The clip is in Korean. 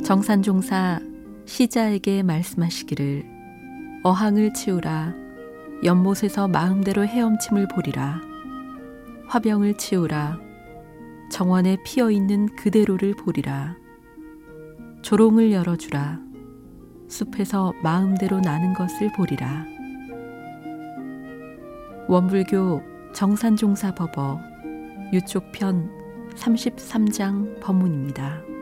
정산종사 시자에게 말씀하시기를 어항을 치우라. 연못에서 마음대로 헤엄침을 보리라. 화병을 치우라. 정원에 피어있는 그대로를 보리라. 조롱을 열어주라. 숲에서 마음대로 나는 것을 보리라. 원불교 정산종사 법어 유촉편 33장 법문입니다.